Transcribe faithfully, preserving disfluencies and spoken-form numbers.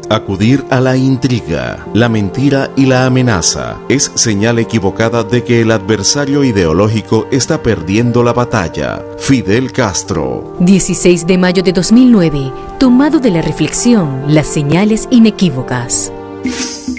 Acudir a la intriga, la mentira y la amenaza es señal equivocada de que el adversario ideológico está perdiendo la batalla. Fidel Castro. dieciséis de mayo de dos mil nueve. Tomado de la reflexión, las señales inequívocas.